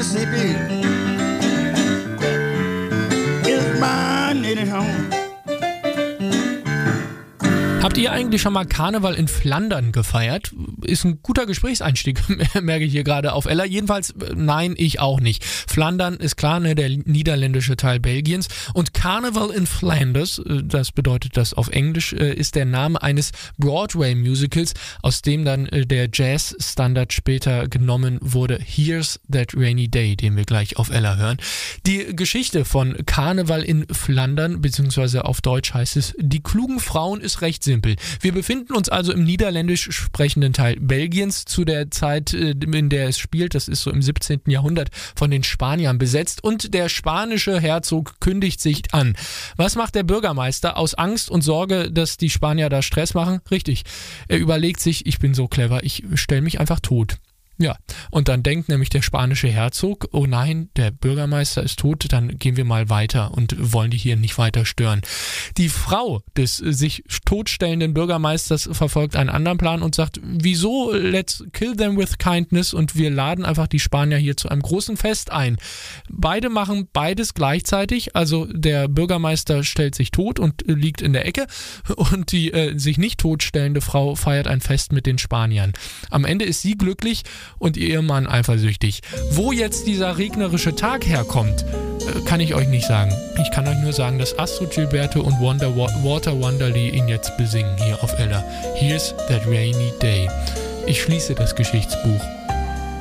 Mississippi is my native home. Habt ihr eigentlich schon mal Karneval in Flandern gefeiert? Ist ein guter Gesprächseinstieg, merke ich hier gerade auf Ella. Jedenfalls, nein, ich auch nicht. Flandern ist klar, ne, der niederländische Teil Belgiens. Und Carnival in Flanders, das bedeutet das auf Englisch, ist der Name eines Broadway-Musicals, aus dem dann der Jazz-Standard später genommen wurde. Here's That Rainy Day, den wir gleich auf Ella hören. Die Geschichte von Karneval in Flandern, beziehungsweise auf Deutsch heißt es, die klugen Frauen ist recht simpel. Wir befinden uns also im niederländisch sprechenden Teil Belgiens zu der Zeit, in der es spielt. Das ist so im 17. Jahrhundert von den Spaniern besetzt und der spanische Herzog kündigt sich an. Was macht der Bürgermeister aus Angst und Sorge, dass die Spanier da Stress machen? Richtig, er überlegt sich, ich bin so clever, ich stelle mich einfach tot. Ja, und dann denkt nämlich der spanische Herzog, oh nein, der Bürgermeister ist tot, dann gehen wir mal weiter und wollen die hier nicht weiter stören. Die Frau des sich totstellenden Bürgermeisters verfolgt einen anderen Plan und sagt, wieso, let's kill them with kindness, und wir laden einfach die Spanier hier zu einem großen Fest ein. Beide machen beides gleichzeitig, also der Bürgermeister stellt sich tot und liegt in der Ecke und die sich nicht totstellende Frau feiert ein Fest mit den Spaniern. Am Ende ist sie glücklich und ihr Mann eifersüchtig. Wo jetzt dieser regnerische Tag herkommt, kann ich euch nicht sagen. Ich kann euch nur sagen, dass Astrud Gilberto und Walter Wanderley ihn jetzt besingen hier auf Ella. Here's That Rainy Day. Ich schließe das Geschichtsbuch.